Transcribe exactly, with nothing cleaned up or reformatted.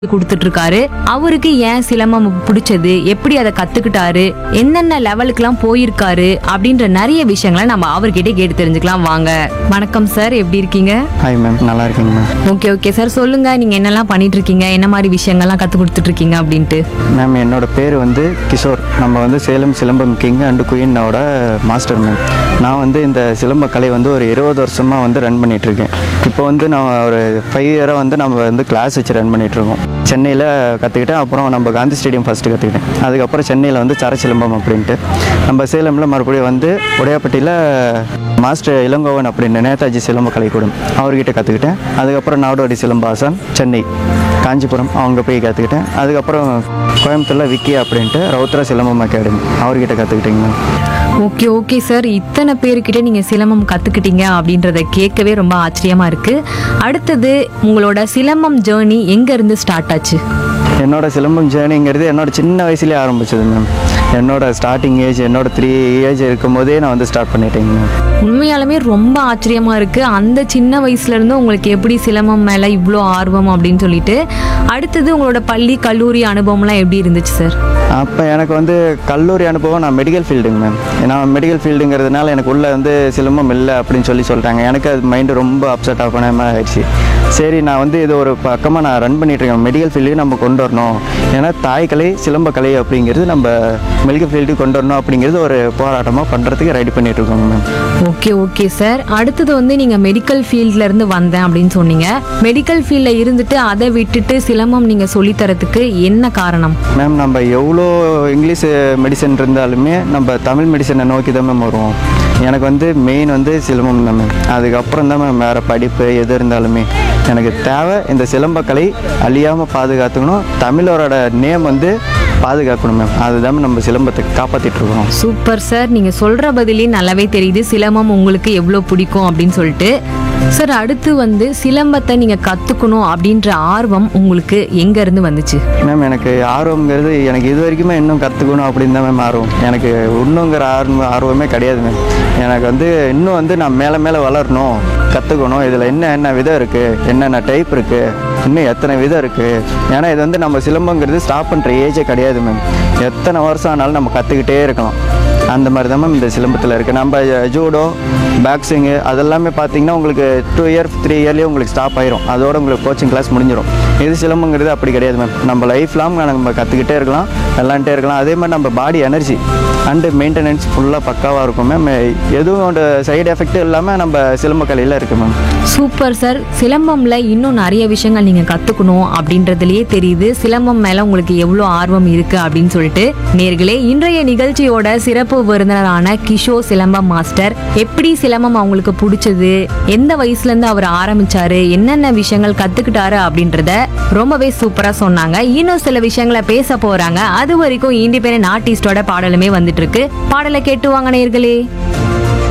கொடுத்துட்டு இருக்காரு. அவருக்கு ஏன் சிலம்பம் பிடிச்சது, எப்படி அதை கத்துக்கிட்டாரு, என்னென்ன லெவலுக்குலாம் போயிருக்காரு அப்படின்ற நிறைய விஷயங்களை நம்ம அவர்கிட்ட கேட்டு தெரிஞ்சுக்கலாம் வாங்க. வணக்கம் சார், எப்படி இருக்கீங்க? ஹாய் மேம், நல்லா இருக்கீங்க மேம். ஓகே ஓகே சார், சொல்லுங்க நீங்க என்னெல்லாம் பண்ணிட்டு இருக்கீங்க, என்ன மாதிரி விஷயங்கள்லாம் கத்து கொடுத்துட்டு இருக்கீங்க அப்படின்ட்டு. மேம் என்னோட பேர் வந்து கிஷோர். நம்ம வந்து Salem silambam king and குயினோட master ma'am. நான் வந்து இந்த சிலம்ப கலை வந்து ஒரு இருபது வருஷமாக வந்து ரன் பண்ணிகிட்ருக்கேன். இப்போ வந்து நான் ஒரு ஃபைவ் இயராக வந்து நம்ம வந்து கிளாஸ் வச்சு ரன் பண்ணிகிட்ருக்கோம். சென்னையில் கற்றுக்கிட்டேன், அப்புறம் நம்ம காந்தி ஸ்டேடியம் ஃபஸ்ட்டு கற்றுக்கிட்டேன். அதுக்கப்புறம் சென்னையில் வந்து சர சிலம்பம் அப்படின்ட்டு, நம்ம சேலமில் மறுபடியும் வந்து உடையாப்பட்டியில் மாஸ்டர் இளங்கோவன் அப்படின்னு நேதாஜி சிலம்ப கலைக்கூடம் அவர்கிட்ட கற்றுக்கிட்டேன். அதுக்கப்புறம் நாடோடி சிலம்பாசன் சென்னை காஞ்சிபுரம் அவங்க போய் கற்றுக்கிட்டேன். அதுக்கப்புறம் கோயம்புத்தூரில் விக்கி அப்படின்ட்டு ரவுத்ரா சிலம்பம் அகாடமி அவர்கிட்ட கற்றுக்கிட்டேங்க மேம். ஓகே ஓகே சார், இத்தனை பேருக்கிட்ட நீங்க சிலம்பம் கத்துக்கிட்டீங்க அப்படின்றத கேட்கவே ரொம்ப ஆச்சரியமா இருக்கு. அடுத்தது உங்களோட சிலம்பம் ஜேர்னி எங்க இருந்து ஸ்டார்ட் ஆச்சு? என்னோட சிலம்பம் ஜேர்னிங்கிறது என்னோட சின்ன வயசுலேயே ஆரம்பிச்சது மேம். என்னோட ஸ்டார்டிங் ஏஜ் என்னோட த்ரீ ஏஜ் இருக்கும் போதே நான் வந்து ஸ்டார்ட் பண்ணிட்டேங்க மேம். உண்மையாலுமே ரொம்ப ஆச்சரியமா இருக்கு. அந்த சின்ன வயசுல இருந்து உங்களுக்கு எப்படி சிலம்பம் மேல இவ்வளோ ஆர்வம் அப்படின்னு சொல்லிட்டு. அடுத்தது உங்களோட பள்ளி கல்லூரி அனுபவம்லாம் எப்படி இருந்துச்சு சார்? அப்போ எனக்கு வந்து கல்லூரி அனுபவம், நான் மெடிக்கல் ஃபீல்டுங்க மேம். நான் மெடிக்கல் ஃபீல்டுங்கிறதுனால எனக்கு உள்ளே வந்து சிலம்பம் இல்லை அப்படின்னு சொல்லி சொல்லிட்டாங்க. எனக்கு அது மைண்டு ரொம்ப அப்செட் ஆக மாதிரி ஆயிடுச்சு. சரி, நான் வந்து இது ஒரு பக்கமாக நான் ரன் பண்ணிகிட்ருக்கேன். மெடிக்கல் ஃபீல்டையும் நம்ம கொண்டு வரணும், ஏன்னா தாய்க்கலை சிலம்பக்கலை அப்படிங்கிறது நம்ம மெடிக்கல் ஃபீல்டுக்கு கொண்டு வரணும் அப்படிங்கிறது ஒரு போராட்டமாக பண்ணுறதுக்கு ready பண்ணிகிட்ருக்கோங்க ma'am. Okay okay sir, அடுத்தது வந்து நீங்கள் மெடிக்கல் ஃபீல்டில் இருந்து வந்தேன் அப்படின்னு சொன்னீங்க. மெடிக்கல் ஃபீல்டில் இருந்துட்டு அதை விட்டுட்டு சிலம்பம் நீங்கள் சொல்லித்தரத்துக்கு என்ன காரணம்? மேம், நம்ம எவ்வளோ இங்கிலீஷ் மெடிசன் இருந்தாலுமே நம்ம தமிழ் மெடிசனை நோக்கி தான் மேம் வருவோம். எனக்கு வந்து மெயின் வந்து சிலம்பம் தான் மேம். அதுக்கப்புறம் தான் மேம் வேறு படிப்பு எது இருந்தாலுமே எனக்கு தேவை இந்த சிலம்பக்கலை அழியாமல் பாதுகாத்துக்கணும், தமிழரோட நேம் வந்து பாதுகாக்கணும் மேம். அதுதான் நம்ம சிலம்பத்தை காப்பாற்றிட்டு இருக்கோம். சூப்பர் சார், நீங்கள் சொல்கிற பதிலே நல்லாவே தெரியுது சிலம்பம் உங்களுக்கு எவ்வளோ பிடிக்கும் அப்படின்னு சொல்லிட்டு. சார், அடுத்து வந்து சிலம்பத்தை நீங்கள் கற்றுக்கணும் அப்படின்ற ஆர்வம் உங்களுக்கு எங்கேருந்து வந்துச்சு? மேம், எனக்கு ஆர்வங்கிறது எனக்கு இது வரைக்குமே இன்னும் கற்றுக்கணும் அப்படின்னு தான் மேம் ஆர்வம். எனக்கு இன்னுங்கிற ஆர்வம் ஆர்வமே கிடையாது மேம். எனக்கு வந்து இன்னும் வந்து நான் மேலே மேலே வளரணும், கற்றுக்கணும், இதில் என்ன என்ன விதம் இருக்குது, என்னென்ன டைப் இருக்குது, இன்னும் எத்தனை விதம் இருக்குது. ஏன்னா இது வந்து நம்ம சிலம்பங்கிறது ஸ்டாப் பண்ணுற ஏஜே கிடையாது மேம். எத்தனை வருஷம் ஆனாலும் நம்ம கற்றுக்கிட்டே இருக்கலாம். அந்த மாதிரி தான் மேம் இந்த சிலம்பத்தில் இருக்குது. நம்ம ஜூடோ, பாக்ஸிங்கு அதெல்லாமே பார்த்தீங்கன்னா உங்களுக்கு டூ இயர் த்ரீ இயர்லேயே உங்களுக்கு ஸ்டாப் ஆயிரும். அதோட உங்களுக்கு கோச்சிங் கிளாஸ் முடிஞ்சிடும். இது சிலம்பங்கிறது அப்படி கிடையாது மேம். நம்ம லைஃப் லாங் நம்ம கற்றுக்கிட்டே இருக்கலாம், விளாண்டுட்டே இருக்கலாம். அதே மாதிரி நம்ம பாடி எனர்ஜி அண்டு மெயின்டெனன்ஸ் ஃபுல்லாக பக்காவாக இருக்கும் மேம். எதுவும் சைடு எஃபெக்ட் இல்லாமல் நம்ம சிலம்ப கலையில் இருக்குது மேம். சூப்பர் சார், சிலம்பம்ல இன்னும் நிறைய விஷயங்கள் நீங்கள் கற்றுக்கணும் அப்படின்றதுலேயே தெரியுது சிலம்பம் மேலே உங்களுக்கு எவ்வளோ ஆர்வம் இருக்குது அப்படின்னு சொல்லிட்டு. நேர்களே, இன்றைய நிகழ்ச்சியோட சிறப்பு விருந்தினரான கிஷோர் சிலம்பம் மாஸ்டர் எப்படி சிலம்பம் அவங்களுக்கு பிடிச்சது, எந்த வயசுலேருந்து அவர் ஆரம்பிச்சாரு, என்னென்ன விஷயங்கள் கற்றுக்கிட்டாரு அப்படின்றத ரொம்பவே சூப்பராக சொன்னாங்க. இன்னும் சில விஷயங்களை பேச போகிறாங்க. அது வரைக்கும் இண்டிபெண்டன்ட் ஆர்டிஸ்டோட பாடலுமே வந்துட்டு இருக்கு. பாடலை கேட்டு வாங்க நேர்களே.